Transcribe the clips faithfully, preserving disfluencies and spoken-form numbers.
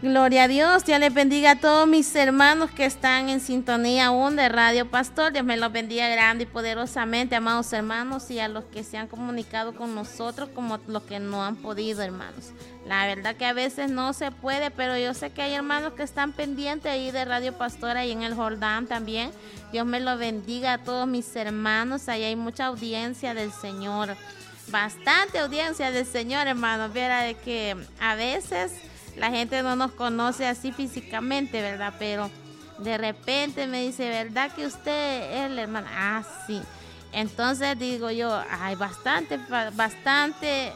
Gloria a Dios, Dios les bendiga a todos mis hermanos que están en sintonía aún de Radio Pastor. Dios me los bendiga grande y poderosamente, amados hermanos, y a los que se han comunicado con nosotros como los que no han podido, hermanos. La verdad que a veces no se puede, pero yo sé que hay hermanos que están pendientes ahí de Radio Pastor, ahí en el Jordán también. Dios me los bendiga a todos mis hermanos, ahí hay mucha audiencia del Señor, bastante audiencia del Señor, hermanos. Viera de que a veces la gente no nos conoce así físicamente, ¿verdad? Pero de repente me dice, ¿verdad que usted es la hermana? Ah, sí. Entonces digo yo, hay bastante, bastante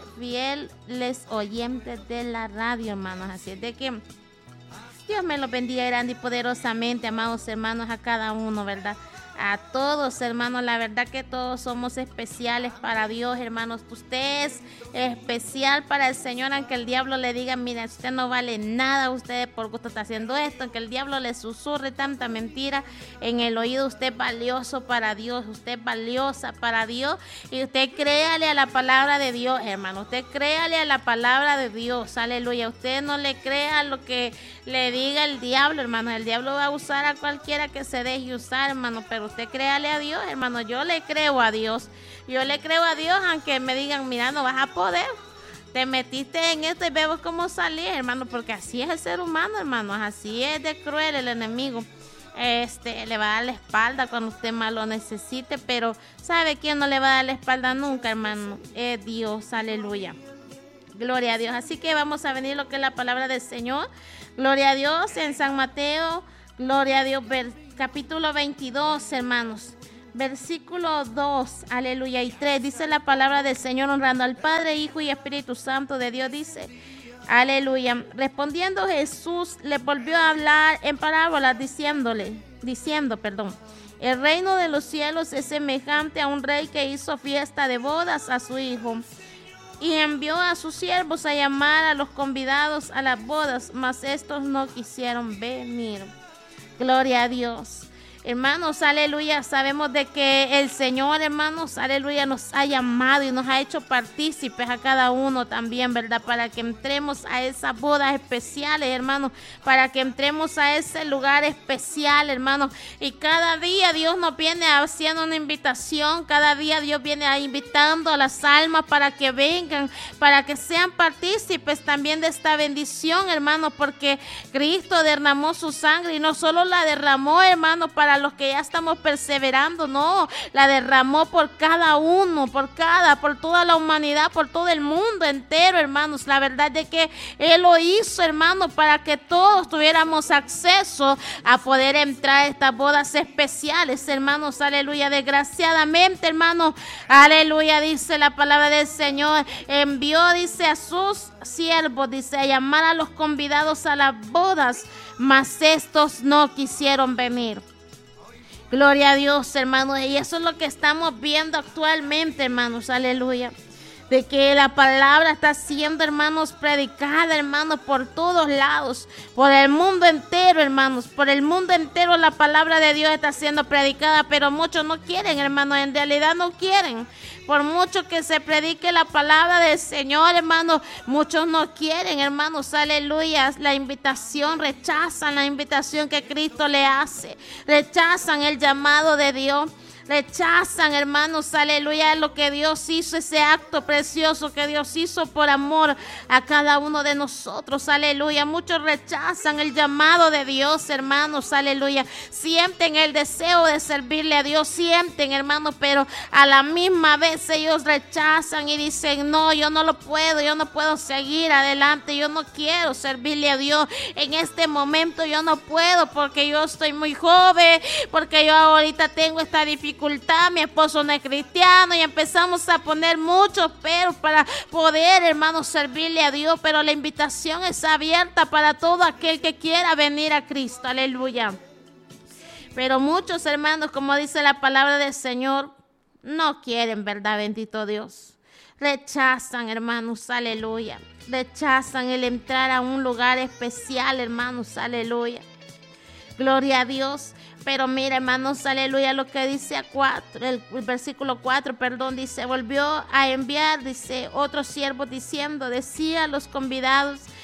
fieles oyentes de la radio, hermanos. Así es de que Dios me los bendiga grande y poderosamente, amados hermanos, a cada uno, ¿verdad? A todos, hermanos, la verdad que todos somos especiales para Dios, hermanos. Usted es especial para el Señor, aunque el diablo le diga, mira, usted no vale nada, usted por gusto está haciendo esto, aunque el diablo le susurre tanta mentira en el oído, usted es valioso para Dios, usted es valiosa para Dios, y usted créale a la palabra de Dios, hermano, usted créale a la palabra de Dios, aleluya. Usted no le crea lo que le diga el diablo, hermano. El diablo va a usar a cualquiera que se deje usar, hermano, pero usted créale a Dios, hermano. Yo le creo a Dios. Yo le creo a Dios, aunque me digan, mira, no vas a poder. Te metiste en esto y vemos cómo salir, hermano, porque así es el ser humano, hermano. Así es de cruel el enemigo. Este, le va a dar la espalda cuando usted más lo necesite, pero ¿sabe quién no le va a dar la espalda nunca, hermano? Es Dios, aleluya. Gloria a Dios. Así que vamos a venir lo que es la palabra del Señor. Gloria a Dios en San Mateo. Gloria a Dios, ver, capítulo veintidós, hermanos. Versículo dos, aleluya, y tres. Dice la palabra del Señor, honrando al Padre, Hijo y Espíritu Santo de Dios. Dice, aleluya. Respondiendo Jesús, le volvió a hablar en parábolas, diciéndole, diciendo, perdón. El reino de los cielos es semejante a un rey que hizo fiesta de bodas a su hijo. Y envió a sus siervos a llamar a los convidados a las bodas, mas estos no quisieron venir. Gloria a Dios. Hermanos, aleluya, sabemos de que el Señor, hermanos, aleluya, nos ha llamado y nos ha hecho partícipes a cada uno también, ¿verdad? Para que entremos a esas bodas especiales, hermanos, para que entremos a ese lugar especial, hermanos. Y cada día Dios nos viene haciendo una invitación, cada día Dios viene invitando a las almas para que vengan, para que sean partícipes también de esta bendición, hermanos, porque Cristo derramó su sangre y no solo la derramó, hermanos, para los que ya estamos perseverando, no, la derramó por cada uno, por cada, por toda la humanidad, por todo el mundo entero, hermanos. La verdad es que Él lo hizo, hermanos, para que todos tuviéramos acceso a poder entrar a estas bodas especiales, hermanos, aleluya. Desgraciadamente, hermanos, aleluya, dice la palabra del Señor, envió, dice, a sus siervos, dice, a llamar a los convidados a las bodas, mas estos no quisieron venir. Gloria a Dios, hermanos, y eso es lo que estamos viendo actualmente, hermanos, aleluya. De que la palabra está siendo, hermanos, predicada, hermanos, por todos lados, por el mundo entero, hermanos, por el mundo entero la palabra de Dios está siendo predicada, pero muchos no quieren, hermanos, en realidad no quieren. Por mucho que se predique la palabra del Señor, hermanos, muchos no quieren, hermanos, aleluya. La invitación, rechazan la invitación que Cristo le hace, rechazan el llamado de Dios. Rechazan, hermanos, aleluya, lo que Dios hizo, ese acto precioso que Dios hizo por amor a cada uno de nosotros, aleluya. Muchos rechazan el llamado de Dios, hermanos, aleluya. Sienten el deseo de servirle a Dios, sienten, hermanos, pero a la misma vez ellos rechazan y dicen, no, yo no lo puedo, yo no puedo seguir adelante, yo no quiero servirle a Dios en este momento, yo no puedo porque yo estoy muy joven, porque yo ahorita tengo esta dificultad. Mi esposo no es cristiano, y empezamos a poner muchos peros para poder, hermanos, servirle a Dios, pero la invitación es abierta para todo aquel que quiera venir a Cristo, aleluya. Pero muchos, hermanos, como dice la palabra del Señor, no quieren, ¿verdad? Bendito Dios. Rechazan, hermanos, aleluya. Rechazan el entrar a un lugar especial, hermanos, aleluya. Gloria a Dios. Pero mira, hermanos, aleluya, lo que dice a cuatro, el, el versículo cuatro, perdón, dice, volvió a enviar, dice, otros siervos diciendo, decía a los convidados,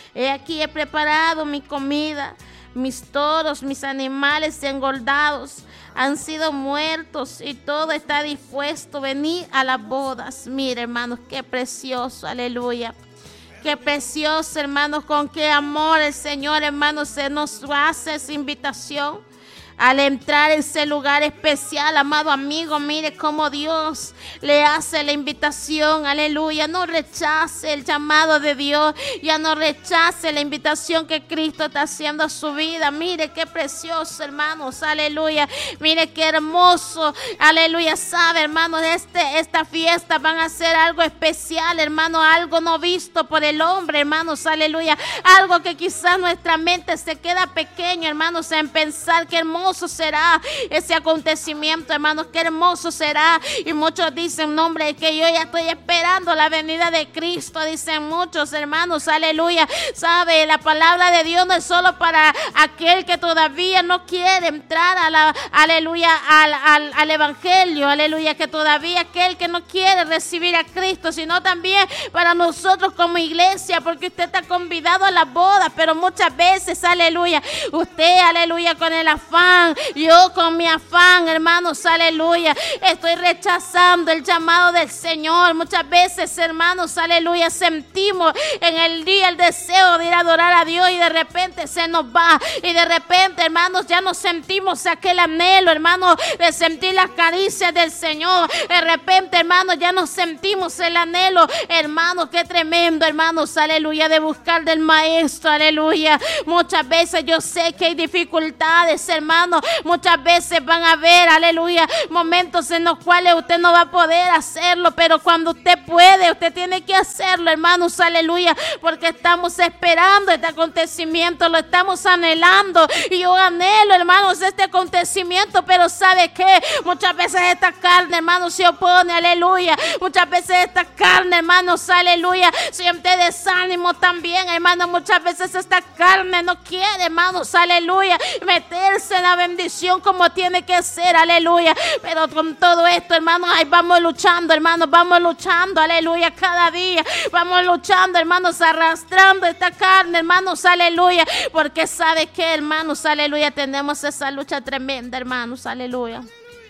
He aquí he preparado mi comida. Mis toros, mis animales engordados han sido muertos y todo está dispuesto. Venid a las bodas. Mire, hermanos, qué precioso, aleluya. Qué precioso, hermanos, con qué amor el Señor, hermanos, se nos hace esa invitación. Al entrar en ese lugar especial, amado amigo, mire cómo Dios le hace la invitación, aleluya. No rechace el llamado de Dios, ya no rechace la invitación que Cristo está haciendo a su vida. Mire qué precioso, hermanos, aleluya. Mire qué hermoso, aleluya. Sabe, hermanos, este, esta fiesta van a ser algo especial, hermano, algo no visto por el hombre, hermanos, aleluya. Algo que quizás nuestra mente se queda pequeño, hermanos, en pensar que hermoso será ese acontecimiento, hermanos, qué hermoso será. Y muchos dicen, no, hombre, que yo ya estoy esperando la venida de Cristo, dicen muchos, hermanos, aleluya. Sabe, la palabra de Dios no es solo para aquel que todavía no quiere entrar a la, aleluya, al, al, al evangelio, aleluya, que todavía aquel que no quiere recibir a Cristo, sino también para nosotros como iglesia, porque usted está convidado a la boda, pero muchas veces, aleluya, usted, aleluya, con el afán, yo con mi afán, hermanos, aleluya, estoy rechazando el llamado del Señor. Muchas veces, hermanos, aleluya, sentimos en el día el deseo de ir a adorar a Dios y de repente se nos va. Y de repente, hermanos, ya no sentimos aquel anhelo, hermanos, de sentir las caricias del Señor. De repente, hermanos, ya no sentimos el anhelo, hermanos, qué tremendo, hermanos, aleluya, de buscar del Maestro, aleluya. Muchas veces yo sé que hay dificultades, hermanos. Muchas veces van a haber, aleluya, momentos en los cuales usted no va a poder hacerlo, pero cuando usted puede, usted tiene que hacerlo, hermanos, aleluya, porque estamos esperando este acontecimiento, lo estamos anhelando. Y yo anhelo, hermanos, este acontecimiento, pero ¿sabe qué? Muchas veces esta carne, hermanos, se opone, aleluya. Muchas veces esta carne, hermanos, aleluya, siente desánimo también, hermanos. Muchas veces esta carne no quiere, hermanos, aleluya, meterse en la bendición como tiene que ser, aleluya. Pero con todo esto, hermanos, ahí vamos luchando, hermanos, vamos luchando, aleluya, cada día vamos luchando, hermanos, arrastrando esta carne, hermanos, aleluya, porque sabe que, hermanos, aleluya, tenemos esa lucha tremenda, hermanos, aleluya.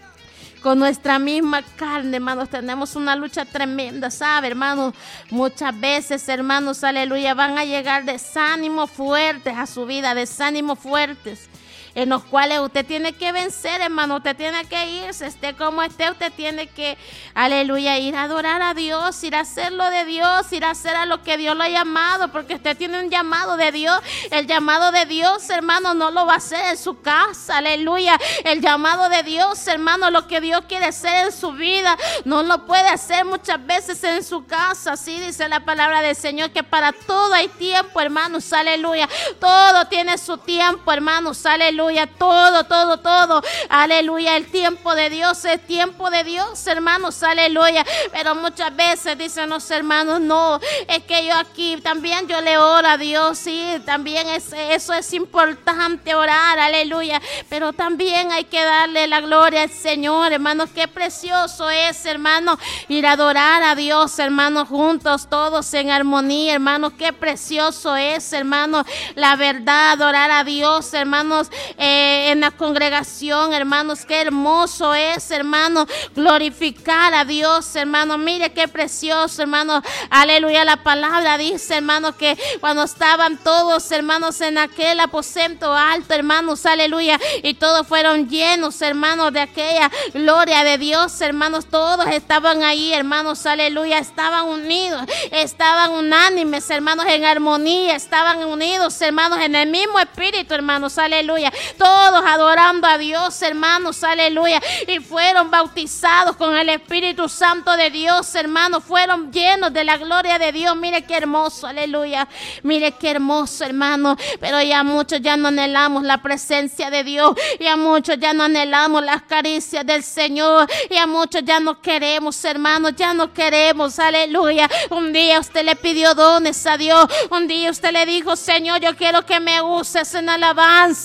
Con nuestra misma carne, hermanos, tenemos una lucha tremenda, ¿sabe, hermanos? Muchas veces, hermanos, aleluya, van a llegar desánimos fuertes a su vida, desánimos fuertes, en los cuales usted tiene que vencer, hermano. Usted tiene que irse, esté como esté, usted tiene que, aleluya, ir a adorar a Dios, ir a hacer lo de Dios, ir a hacer a lo que Dios lo ha llamado, porque usted tiene un llamado de Dios. El llamado de Dios, hermano, no lo va a hacer en su casa, aleluya. El llamado de Dios, hermano, lo que Dios quiere hacer en su vida, no lo puede hacer muchas veces en su casa. Así dice la palabra del Señor, que para todo hay tiempo, hermanos, aleluya. Todo tiene su tiempo, hermanos, aleluya. Todo, todo, todo, aleluya. El tiempo de Dios es tiempo de Dios, hermanos, aleluya. Pero muchas veces dicen los hermanos, no, es que yo aquí también yo le oro a Dios, sí, también es, eso es importante, orar, aleluya. Pero también hay que darle la gloria al Señor, hermanos. Qué precioso es, hermanos, ir a adorar a Dios, hermanos, juntos, todos en armonía, hermanos. Qué precioso es, hermanos, la verdad, adorar a Dios, hermanos, Eh, en la congregación, hermanos. Qué hermoso es, hermanos, glorificar a Dios, hermanos. Mire qué precioso, hermanos, aleluya. La palabra dice, hermanos, que cuando estaban todos, hermanos, en aquel aposento alto, hermanos, aleluya, y todos fueron llenos, hermanos, de aquella gloria de Dios, hermanos. Todos estaban ahí, hermanos, aleluya, estaban unidos, estaban unánimes, hermanos, en armonía, estaban unidos, hermanos, en el mismo espíritu, hermanos, aleluya. Todos adorando a Dios, hermanos, aleluya. Y fueron bautizados con el Espíritu Santo de Dios, hermanos. Fueron llenos de la gloria de Dios. Mire qué hermoso, aleluya. Mire qué hermoso, hermano. Pero ya muchos ya no anhelamos la presencia de Dios. Ya muchos ya no anhelamos las caricias del Señor. Ya muchos ya no queremos, hermanos. Ya no queremos, aleluya. Un día usted le pidió dones a Dios. Un día usted le dijo, Señor, yo quiero que me uses en alabanza.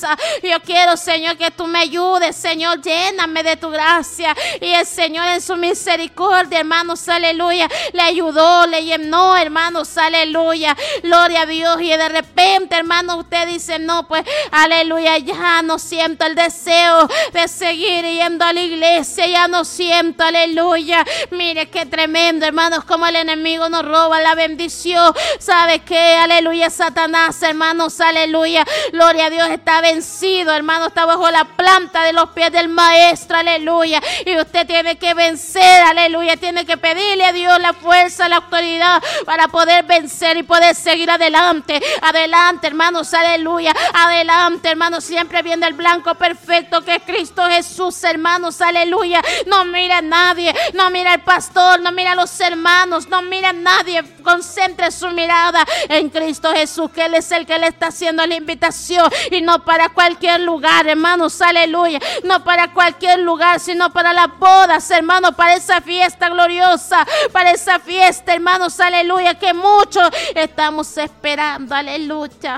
Yo quiero, Señor, que tú me ayudes, Señor, lléname de tu gracia. Y el Señor en su misericordia, hermanos, aleluya, le ayudó, le llenó, hermanos, aleluya, gloria a Dios. Y de repente, hermanos, usted dice, no, pues, aleluya, ya no siento el deseo de seguir yendo a la iglesia, ya no siento, aleluya. Mire qué tremendo, hermanos, como el enemigo nos roba la bendición. ¿Sabe qué? Aleluya, Satanás, hermanos, aleluya, gloria a Dios, está vencido, hermano, está bajo la planta de los pies del maestro, aleluya. Y usted tiene que vencer, aleluya, tiene que pedirle a Dios la fuerza, la autoridad para poder vencer y poder seguir adelante, adelante, hermanos, aleluya, adelante, hermanos, siempre viene el blanco perfecto que es Cristo Jesús, hermanos, aleluya. No mira a nadie, no mira al pastor, no mira a los hermanos, no mira a nadie, concentre su mirada en Cristo Jesús, que Él es el que le está haciendo la invitación, y no para cualquier lugar, hermanos, aleluya, no para cualquier lugar, sino para las bodas, hermanos, para esa fiesta gloriosa, para esa fiesta, hermanos, aleluya, que muchos estamos esperando, aleluya.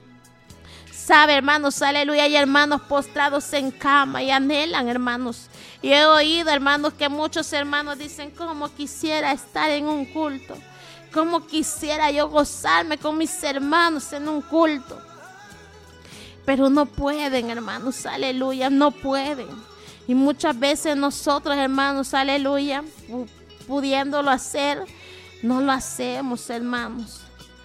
Sabe, hermanos, aleluya, hay hermanos postrados en cama y anhelan, hermanos. Y he oído, hermanos, que muchos hermanos dicen, cómo quisiera estar en un culto, cómo quisiera yo gozarme con mis hermanos en un culto. Pero no pueden, hermanos, aleluya, no pueden. Y muchas veces nosotros, hermanos, aleluya, pudiéndolo hacer, no lo hacemos, hermanos.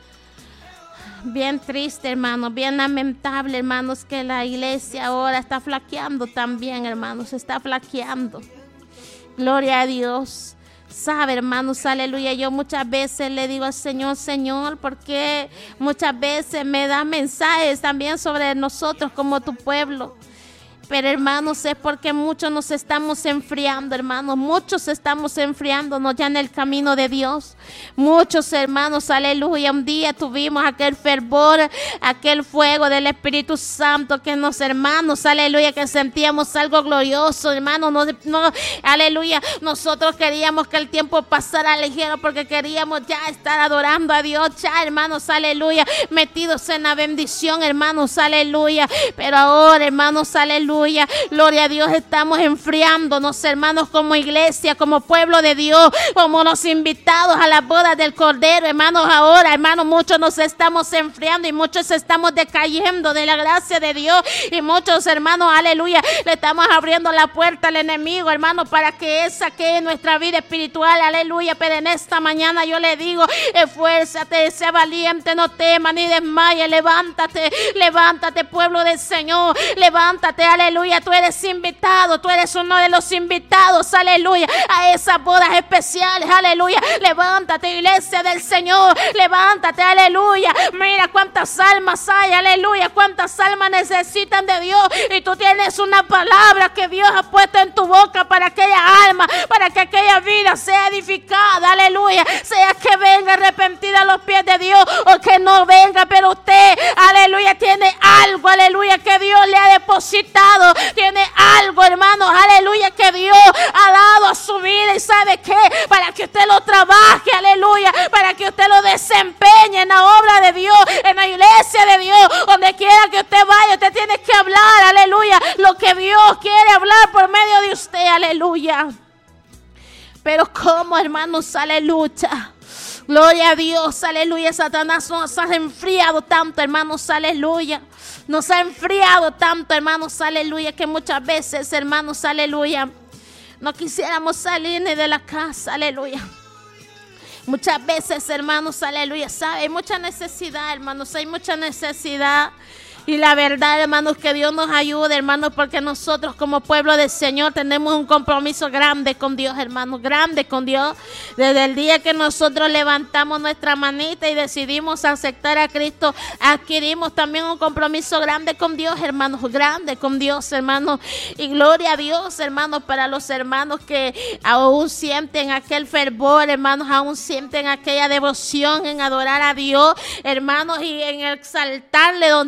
Bien triste, hermanos, bien lamentable, hermanos, que la iglesia ahora está flaqueando también, hermanos, está flaqueando. Gloria a Dios. Sabe, hermanos, aleluya, yo muchas veces le digo al Señor, Señor, porque muchas veces me da mensajes también sobre nosotros como tu pueblo. Pero, hermanos, es porque muchos nos estamos enfriando, hermanos. Muchos estamos enfriándonos ya en el camino de Dios. Muchos, hermanos, aleluya. Un día tuvimos aquel fervor, aquel fuego del Espíritu Santo que nos, hermanos, aleluya, que sentíamos algo glorioso, hermanos. No, no, aleluya. Nosotros queríamos que el tiempo pasara ligero porque queríamos ya estar adorando a Dios, ya, hermanos, aleluya, metidos en la bendición, hermanos, aleluya. Pero ahora, hermanos, aleluya, gloria a Dios, estamos enfriándonos, hermanos, como iglesia, como pueblo de Dios, como los invitados a las bodas del Cordero, hermanos. Ahora, hermanos, muchos nos estamos enfriando y muchos estamos decayendo de la gracia de Dios, y muchos, hermanos, aleluya, le estamos abriendo la puerta al enemigo, hermanos, para que Él saque nuestra vida espiritual, aleluya. Pero en esta mañana yo le digo, esfuérzate, sea valiente, no temas ni desmayes, levántate, levántate, pueblo del Señor, levántate, aleluya. Aleluya, tú eres invitado, tú eres uno de los invitados, aleluya, a esas bodas especiales, aleluya. Levántate, iglesia del Señor, levántate, aleluya. Mira cuántas almas hay, aleluya, cuántas almas necesitan de Dios, y tú tienes una palabra que Dios ha puesto en tu boca para aquella alma, para que aquella vida sea edificada, aleluya. Sea que venga arrepentida a los pies de Dios o que no venga, pero usted, aleluya, tiene algo, aleluya, que Dios le ha depositado. Tiene algo, hermanos, aleluya, que Dios ha dado a su vida. Y ¿sabe qué? Para que usted lo trabaje, aleluya, para que usted lo desempeñe en la obra de Dios, en la iglesia de Dios, donde quiera que usted vaya, usted tiene que hablar, aleluya, lo que Dios quiere hablar por medio de usted, aleluya. Pero ¿cómo, hermanos? Aleluya. Gloria a Dios, aleluya. Satanás nos ha enfriado tanto, hermanos, aleluya. Nos ha enfriado tanto, hermanos, aleluya, que muchas veces, hermanos, aleluya, no quisiéramos salir ni de la casa, aleluya. Muchas veces, hermanos, aleluya, sabe, hay mucha necesidad, hermanos, hay mucha necesidad. Y la verdad, hermanos, que Dios nos ayude, hermanos, porque nosotros como pueblo del Señor tenemos un compromiso grande con Dios, hermanos, grande con Dios. Desde el día que nosotros levantamos nuestra manita y decidimos aceptar a Cristo, adquirimos también un compromiso grande con Dios, hermanos, grande con Dios, hermanos. Y gloria a Dios, hermanos, para los hermanos que aún sienten aquel fervor, hermanos, aún sienten aquella devoción en adorar a Dios, hermanos, y en exaltarle donde quiera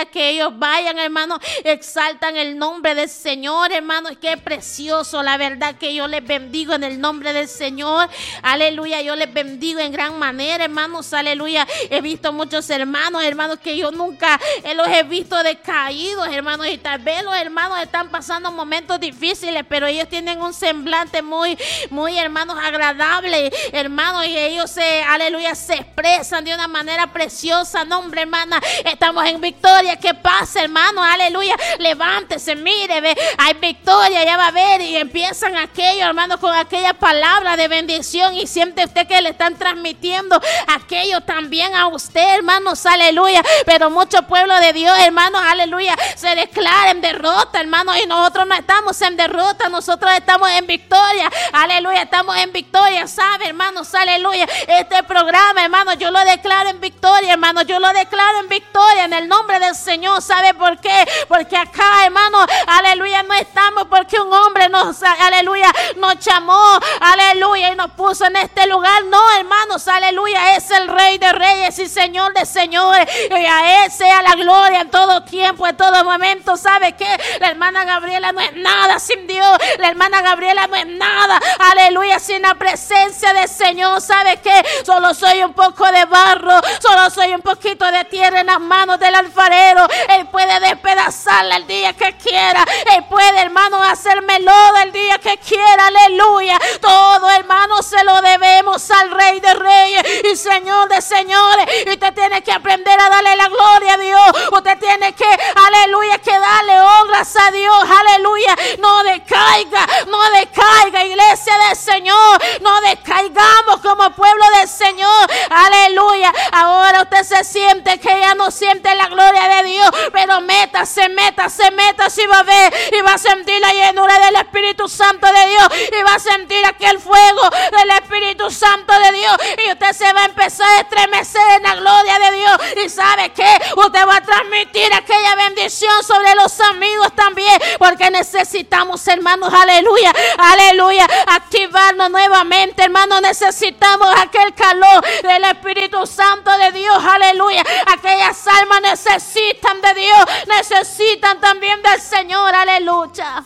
que ellos vayan, hermano, exaltan el nombre del Señor, hermano. Qué precioso, la verdad que yo les bendigo en el nombre del Señor. Aleluya, yo les bendigo en gran manera, hermanos. Aleluya, he visto muchos hermanos, hermanos, que yo nunca eh, los he visto decaídos, hermanos, y tal vez los hermanos están pasando momentos difíciles, pero ellos tienen un semblante muy, muy, hermanos, agradable, hermanos, y ellos se, aleluya, se expresan de una manera preciosa. No, hombre, hermana, estamos en victoria. ¿Qué pasa, hermano? Aleluya, levántese, mire, ve, hay victoria, ya va a ver, y empiezan aquellos, hermanos, con aquella palabra de bendición, y siente usted que le están transmitiendo aquello también a usted, hermanos, aleluya. Pero mucho pueblo de Dios, hermanos, aleluya, se declara en derrota, hermanos, y nosotros no estamos en derrota, nosotros estamos en victoria, aleluya, estamos en victoria, ¿sabe, hermanos? Aleluya, este programa, hermanos, yo lo declaro en victoria, hermanos, yo lo declaro en victoria en el nombre del Señor. ¿Sabe por qué? Porque acá, hermanos, aleluya, no estamos porque un hombre nos, aleluya, nos llamó, aleluya, y nos puso en este lugar. No, hermanos, aleluya, es el Rey de Reyes y Señor de Señores, y a Él sea la gloria en todo tiempo, en todo momento. ¿Sabe qué? La hermana Gabriela no es nada sin Dios, la hermana Gabriela no es nada, aleluya, sin la presencia del Señor. ¿Sabe qué? Solo soy un poco de barro, solo soy un poquito de tierra en las manos del alfarero. Él puede despedazarla el día que quiera, Él puede, hermano, hacerme lodo el día que quiera, aleluya. Todo, hermano, se lo debemos al Rey de Reyes y Señor de Señores. Y usted tiene que aprender a darle la gloria a Dios, usted tiene que, aleluya, que darle honras a Dios, aleluya. No decaiga, no decaiga, iglesia del Señor, no decaigamos como pueblo del Señor, aleluya. Ahora usted se siente que ya no siente la gloria de Dios, pero métase, métase, métase y va a ver, y va a sentir la llenura del Espíritu Santo de Dios, y va a sentir aquel fuego del Espíritu Santo de Dios, y usted se va a empezar a estremecer en la gloria de Dios. Y sabe que usted va a transmitir aquella bendición sobre los amigos también, porque necesitamos, hermanos, aleluya, aleluya, activarnos nuevamente, hermanos. Necesitamos aquel calor del Espíritu Santo de Dios, aleluya. Aquellas almas necesitan de Dios, necesitan también del Señor, aleluya.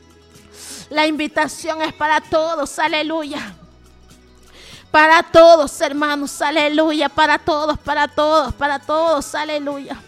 La invitación es para todos, aleluya. Para todos, hermanos, aleluya. Para todos, para todos, para todos, aleluya.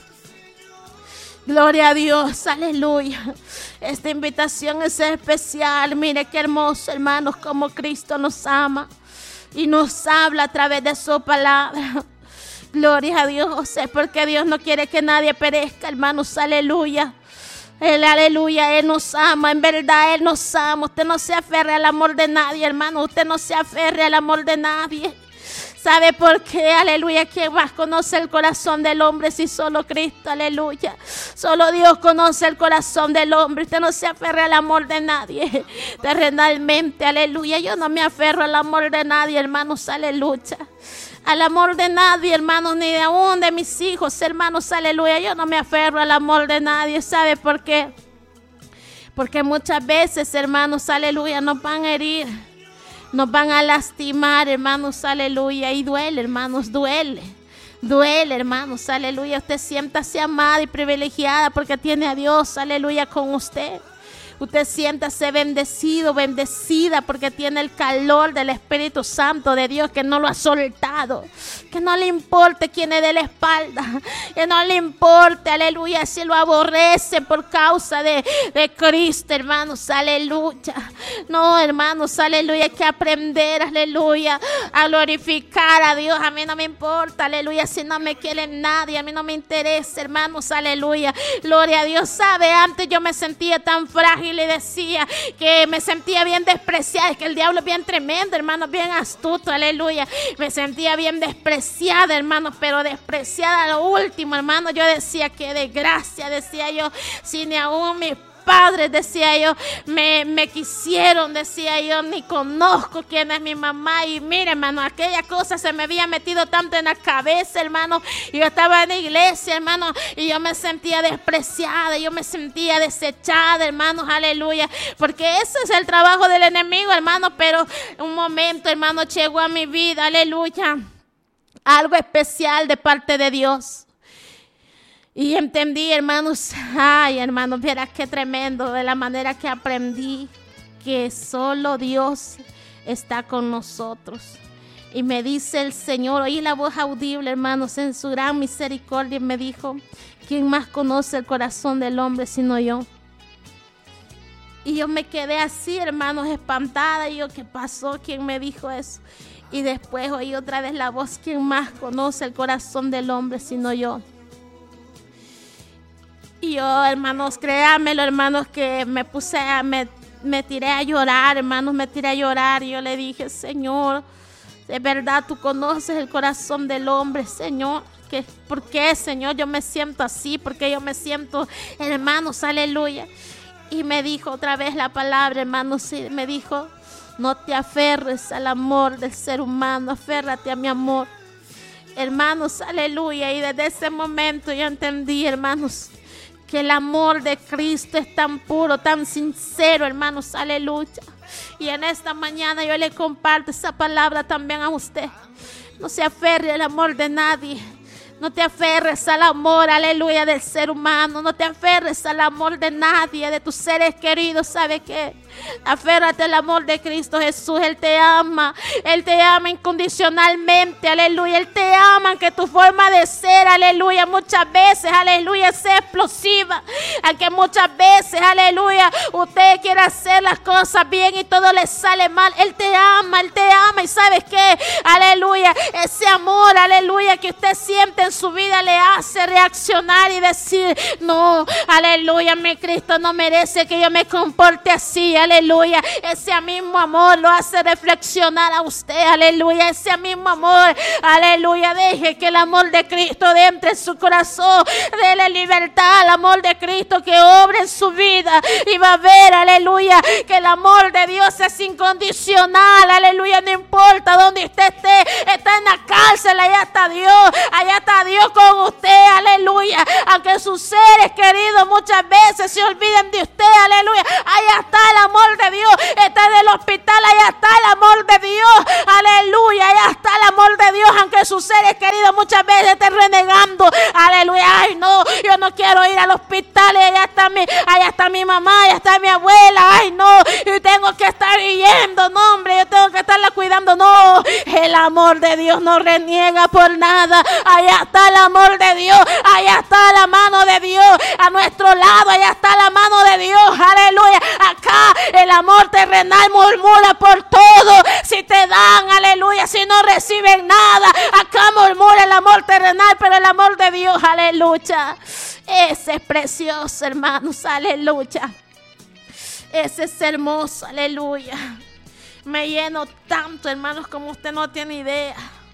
Gloria a Dios, aleluya. Esta invitación es especial. Mire qué hermoso, hermanos, como Cristo nos ama y nos habla a través de su palabra. Gloria a Dios, es porque Dios no quiere que nadie perezca, hermanos, aleluya. Él, aleluya, Él nos ama, en verdad Él nos ama. Usted no se aferre al amor de nadie, hermano, usted no se aferre al amor de nadie. ¿Sabe por qué? Aleluya, ¿quién más conoce el corazón del hombre si solo Cristo? Aleluya, solo Dios conoce el corazón del hombre. Usted no se aferre al amor de nadie terrenalmente, aleluya. Yo no me aferro al amor de nadie, hermanos, aleluya. Al amor de nadie, hermanos, ni de aún de mis hijos, hermanos, aleluya. Yo no me aferro al amor de nadie. ¿Sabe por qué? Porque muchas veces, hermanos, aleluya, nos van a herir, nos van a lastimar, hermanos, aleluya. Y duele, hermanos, duele. Duele, hermanos, aleluya. Usted siéntase amada y privilegiada porque tiene a Dios, aleluya, con usted. Usted siéntase bendecido, bendecida, porque tiene el calor del Espíritu Santo de Dios que no lo ha soltado. Que no le importe quién es de la espalda. Que no le importe, aleluya, si lo aborrece por causa de, de Cristo, hermanos, aleluya. No, hermanos, aleluya, hay que aprender, aleluya, a glorificar a Dios. A mí no me importa, aleluya, si no me quiere nadie, a mí no me interesa, hermanos, aleluya. Gloria a Dios. Sabe, antes yo me sentía tan frágil y le decía que me sentía bien despreciada. Es que el diablo es bien tremendo, hermano, bien astuto, aleluya. Me sentía bien despreciada, hermano, pero despreciada a lo último, hermano. Yo decía, qué desgracia, decía yo, si ni aún mis padres, decía yo, me, me quisieron, decía yo, ni conozco quién es mi mamá. Y mire, hermano, aquella cosa se me había metido tanto en la cabeza, hermano. Yo estaba en la iglesia, hermano, y yo me sentía despreciada, yo me sentía desechada, hermanos, aleluya, porque ese es el trabajo del enemigo, hermano. Pero un momento, hermano, llegó a mi vida, aleluya, algo especial de parte de Dios. Y entendí, hermanos, ay, hermanos, vieras qué tremendo de la manera que aprendí que solo Dios está con nosotros. Y me dice el Señor, oí la voz audible, hermanos, en su gran misericordia, y me dijo, ¿quién más conoce el corazón del hombre sino yo? Y yo me quedé así, hermanos, espantada. Y yo, ¿qué pasó? ¿Quién me dijo eso? Y después oí otra vez la voz, ¿quién más conoce el corazón del hombre sino yo? Y yo, hermanos, créanmelo, hermanos, que me puse a, me, me tiré a llorar, hermanos, me tiré a llorar. Y yo le dije, Señor, de verdad tú conoces el corazón del hombre, Señor. ¿Qué, ¿Por qué, Señor, yo me siento así? ¿Por qué yo me siento, hermanos, aleluya? Y me dijo otra vez la palabra, hermanos, y me dijo, no te aferres al amor del ser humano, aférrate a mi amor. Hermanos, aleluya. Y desde ese momento yo entendí, hermanos, que el amor de Cristo es tan puro, tan sincero, hermanos, aleluya. Y en esta mañana yo le comparto esa palabra también a usted. No se aferre al amor de nadie. No te aferres al amor, aleluya, del ser humano. No te aferres al amor de nadie, de tus seres queridos. ¿Sabe qué? Aférrate al amor de Cristo Jesús. Él te ama. Él te ama incondicionalmente, aleluya. Él te ama, que tu forma de ser, aleluya, muchas veces, aleluya, sea explosiva. Aunque muchas veces, aleluya, usted quiere hacer las cosas bien y todo le sale mal. Él te ama, Él te ama. Y ¿sabes qué? Aleluya, ese amor, aleluya, que usted siente en su vida le hace reaccionar y decir, no, aleluya, mi Cristo no merece que yo me comporte así, aleluya. Ese mismo amor lo hace reflexionar a usted, aleluya. Ese mismo amor, aleluya, deje que el amor de Cristo entre en su corazón, déle libertad al amor de Cristo que obre en su vida y va a ver, aleluya, que el amor de Dios es incondicional, aleluya. No importa dónde usted esté, está en la cárcel, allá está Dios, allá está Dios con usted, aleluya. Aunque sus seres queridos muchas veces se olviden de usted, aleluya, allá está el amor de Dios. Está en el hospital, allá está el amor de Dios, aleluya, allá está el amor de Dios. Aunque sus seres queridos muchas veces estén renegando, aleluya, ay no, yo no quiero ir al hospital, allá está mi, allá está mi mamá, allá está mi abuela, ay no, yo tengo que estar yendo, no hombre, yo tengo que estarla cuidando, no. El amor de Dios no reniega por nada. Allá está el amor de Dios, allá está la mano de Dios a nuestro lado, allá está la mano de Dios, aleluya. Acá el amor terrenal murmura por todo, si te dan, aleluya, si no reciben nada, acá murmura el amor terrenal, pero el amor de Dios, aleluya, ese es precioso, hermanos, aleluya, ese es hermoso, aleluya. Me lleno tanto, hermanos, como usted no tiene idea,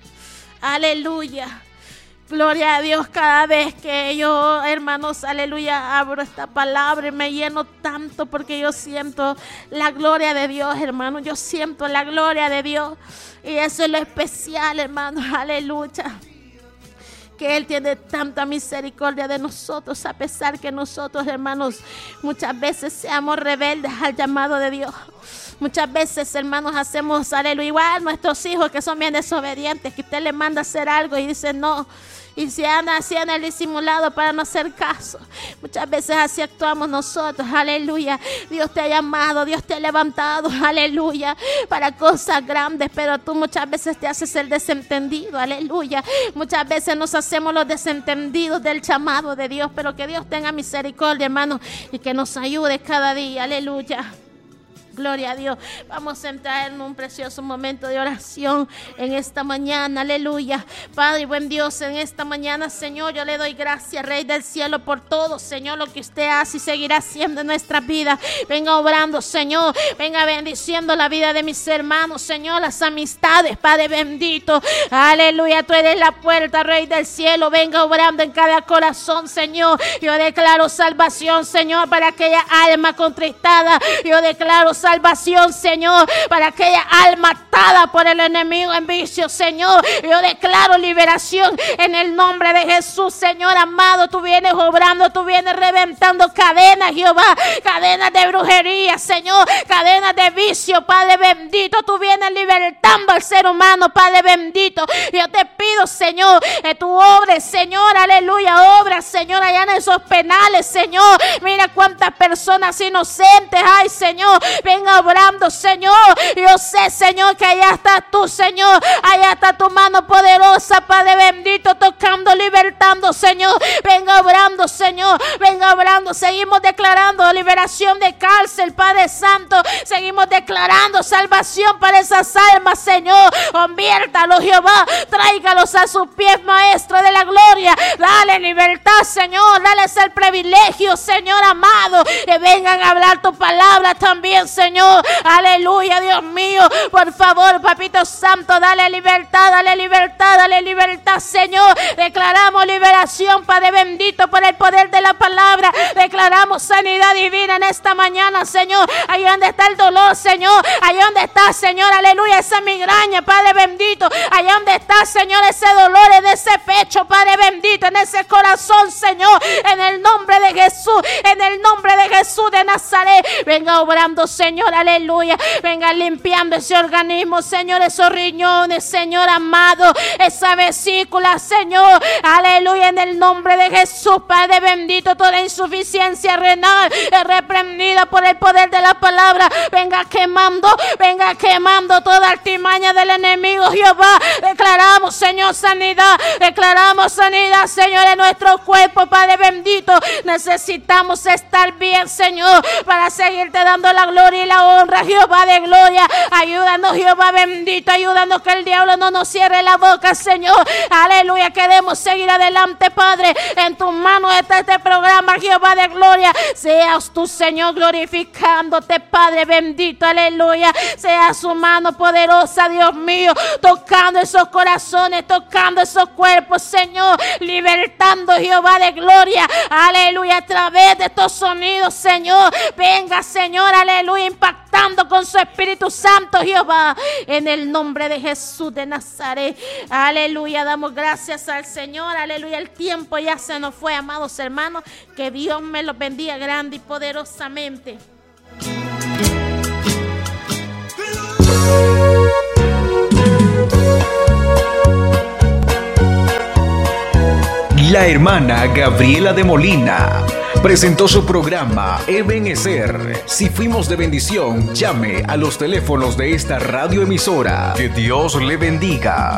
aleluya. Gloria a Dios, cada vez que yo, hermanos, aleluya, abro esta palabra y me lleno tanto porque yo siento la gloria de Dios, hermanos. Yo siento la gloria de Dios y eso es lo especial, hermanos, aleluya. Que Él tiene tanta misericordia de nosotros, a pesar que nosotros, hermanos, muchas veces seamos rebeldes al llamado de Dios. Muchas veces, hermanos, hacemos, aleluya, igual nuestros hijos que son bien desobedientes, que usted les manda a hacer algo y dice no. Y se anda haciendo el disimulado para no hacer caso. Muchas veces así actuamos nosotros, aleluya. Dios te ha llamado, Dios te ha levantado, aleluya, para cosas grandes, pero tú muchas veces te haces el desentendido, aleluya. Muchas veces nos hacemos los desentendidos del llamado de Dios, pero que Dios tenga misericordia, hermano, y que nos ayude cada día, aleluya. Gloria a Dios. Vamos a entrar en un precioso momento de oración en esta mañana, aleluya. Padre, buen Dios, en esta mañana, Señor, yo le doy gracias, Rey del cielo, por todo, Señor, lo que usted hace y seguirá haciendo en nuestra vida. Venga obrando, Señor, venga bendiciendo la vida de mis hermanos, Señor, las amistades, Padre bendito, aleluya. Tú eres la puerta, Rey del cielo, venga obrando en cada corazón, Señor. Yo declaro salvación, Señor, para aquella alma contristada. Yo declaro salvación, Señor, para aquella alma atada por el enemigo en vicio, Señor. Yo declaro liberación en el nombre de Jesús, Señor amado. Tú vienes obrando, tú vienes reventando cadenas, Jehová, cadenas de brujería, Señor, cadenas de vicio, Padre bendito. Tú vienes libertando al ser humano, Padre bendito. Yo te pido, Señor, que tú obres, Señor, aleluya, obra, Señor, allá en esos penales, Señor. Mira cuántas personas inocentes hay, Señor. Venga obrando, Señor. Yo sé, Señor, que allá estás tú, Señor. Allá está tu mano poderosa, Padre bendito, tocando, libertando, Señor. Venga obrando, Señor. Venga obrando. Seguimos declarando liberación de cárcel, Padre Santo. Seguimos declarando salvación para esas almas, Señor. Conviértalos, Jehová. Tráigalos a sus pies, Maestro de la gloria. Dale libertad, Señor. Dales el privilegio, Señor amado, que vengan a hablar tu palabra también, Señor. Aleluya, Dios mío. Por favor, Papito Santo, dale libertad, dale libertad, dale libertad, Señor. Declaramos liberación, Padre bendito, por el poder de la palabra. Declaramos sanidad divina en esta mañana, Señor. Ahí donde está el dolor, Señor. Ahí donde está, Señor, aleluya, esa migraña, Padre bendito. Ahí donde está, Señor, ese dolor en ese pecho, Padre bendito, en ese corazón, Señor. En el nombre de Jesús, en el nombre de Jesús de Nazaret. Venga obrando, Señor, aleluya. Venga limpiando ese organismo, Señor, esos riñones, Señor amado, esa vesícula, Señor, aleluya, en el nombre de Jesús, Padre bendito. Toda insuficiencia renal es reprendida por el poder de la palabra. Venga quemando, venga quemando toda artimaña del enemigo, Jehová. Declaramos, Señor, sanidad. Declaramos sanidad, Señor, en nuestro cuerpo, Padre bendito. Necesitamos estar bien, Señor, para seguirte dando la gloria y la honra, Jehová de gloria. Ayúdanos, Jehová bendito. Ayúdanos que el diablo no nos cierre la boca, Señor. Aleluya. Queremos seguir adelante, Padre. En tus manos está este programa, Jehová de gloria. Seas tú, Señor, glorificándote, Padre bendito. Aleluya. Sea su mano poderosa, Dios mío, tocando esos corazones, tocando esos cuerpos, Señor, libertando, Jehová de gloria. Aleluya. A través de estos sonidos, Señor, venga, Señor, aleluya, impactando con su Espíritu Santo, Jehová, en el nombre de Jesús de Nazaret. Aleluya. Damos gracias al Señor. Aleluya. El tiempo ya se nos fue, amados hermanos. Que Dios me los bendiga grande y poderosamente. La hermana Gabriela de Molina presentó su programa Ebenecer. Si fuimos de bendición, llame a los teléfonos de esta radioemisora. Que Dios le bendiga.